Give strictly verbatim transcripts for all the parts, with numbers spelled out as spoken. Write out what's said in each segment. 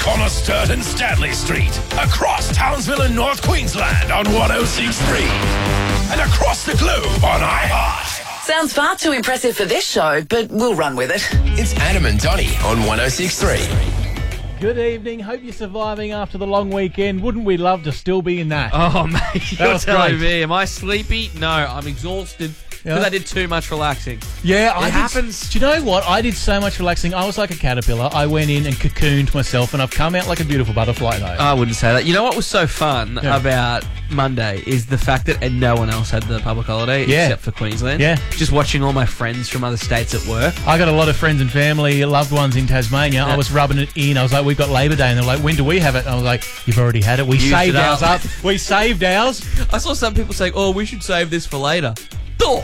Coniston and Stanley Street, across Townsville and North Queensland on one oh six point three, and across the globe on iHeart. Sounds far too impressive for this show, but we'll run with it. It's Adam and Donnie on one oh six point three. Good evening. Hope you're surviving after the long weekend. Wouldn't we love to still be in that? Oh, mate, you're was telling great. me. Am I sleepy? No, I'm exhausted because Yeah. I did too much relaxing. Yeah, I It did- happens. Do you know what? I did so much relaxing. I was like a caterpillar. I went in and cocooned myself, and I've come out like a beautiful butterfly, though. I wouldn't say that. You know what was so fun Yeah. about Monday is the fact that and no one else had the public holiday Yeah. except for Queensland. Yeah. Just watching all my friends from other states at work. I got a lot of friends and family, loved ones in Tasmania. Yeah. I was rubbing it in. I was like, we've got Labor Day. And they're like, when do we have it? And I was like, you've already had it. We Used saved it ours up. up. We saved ours. I saw some people saying, "Oh, we should save this for later." Talk.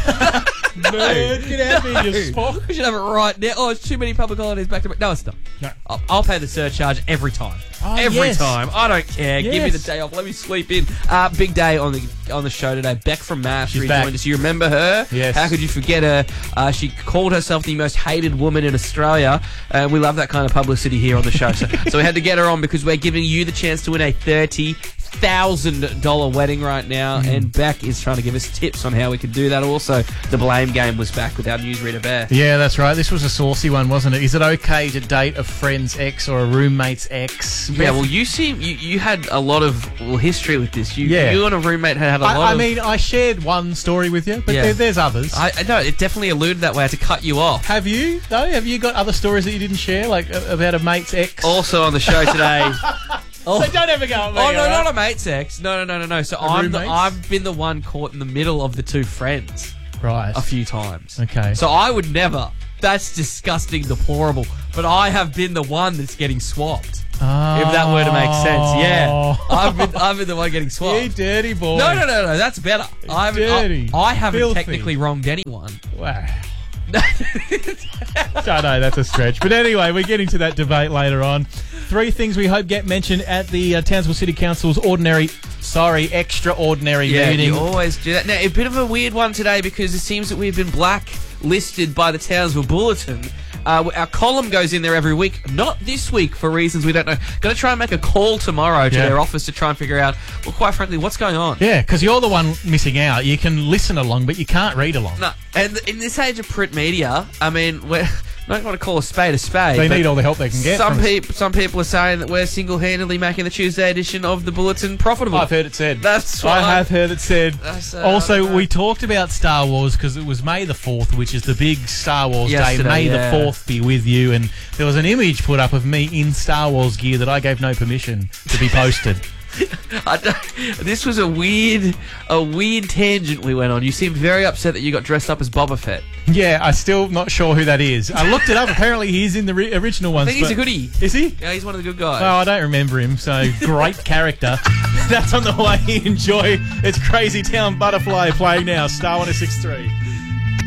No. Nerd, get out of here, you spock. We should have it right now. Oh, it's too many public holidays back to back. No, it's not. No. I'll, I'll pay the surcharge every time. Oh, every yes. time. I don't care. Give me Yes. the day off. Let me sleep in. Uh, big day on the on the show today. Beck from MASH She's rejoined back. us. You remember her? Yes. How could you forget her? Uh, she called herself the most hated woman in Australia, and we love that kind of publicity here on the show. So, so we had to get her on because we're giving you the chance to win a thirty thousand dollar wedding right now, Mm. and Beck is trying to give us tips on how we could do that. Also, the blame game was back with our newsreader Bear. Yeah, that's right. This was a saucy one, wasn't it? Is it okay to date a friend's ex or a roommate's ex? Yeah, well, you seem you, you had a lot of well, history with this. You, Yeah. you and a roommate had, had a lot I, I of. mean, I shared one story with you, but Yeah. there, there's others. I, I know it definitely alluded that way. I had to cut you off. Have you, though? Have you got other stories that you didn't share, like uh, about a mate's ex? Also on the show today. So don't ever go at me, Oh no, all right? not a mate's ex. No, no, no, no, no. So A I'm the, roommate's? I've been the one caught in the middle of the two friends Right. a few times. Okay. So I would never. That's disgusting, deplorable. But I have been the one that's getting swapped. If that were to make sense, yeah. I've been I've been the one getting swapped. You dirty boy. No, no, no, no. That's better. I haven't. Dirty. I, I haven't Filthy. technically wronged anyone. Wow. I know, that's a stretch. But anyway, we're getting to that debate later on. Three things we hope get mentioned at the uh, Townsville City Council's ordinary, sorry, extraordinary Yeah, meeting. you always do that. Now, a bit of a weird one today because it seems that we've been blacklisted by the Townsville Bulletin. Uh, our column goes in there every week. Not this week for reasons we don't know. Going to try and make a call tomorrow to Yeah. their office to try and figure out, well, quite frankly, what's going on. Yeah, because you're the one missing out. You can listen along, but you can't read along. No, and in this age of print media, I mean, we're I don't want to call a spade a spade. They but need all the help they can get. Some from us. people, some people are saying that we're single-handedly making the Tuesday edition of the Bulletin profitable. I've heard it said. That's what I I- have heard it said. That's, uh, I also, don't know. we talked about Star Wars because it was May the fourth, which is the big Star Wars day. Yesterday, May yeah. the fourth be with you. And there was an image put up of me in Star Wars gear that I gave no permission to be posted. I don't, this was a weird, a weird tangent we went on. You seemed very upset that you got dressed up as Boba Fett. Yeah, I'm still not sure who that is. I looked it up. Apparently, he's in the ri- original I ones. think he's a but- goodie. Is he? Yeah, he's one of the good guys. Oh, I don't remember him, so great character. That's on the way. Enjoy. It's Crazy Town Butterfly playing now. Star one oh six point three.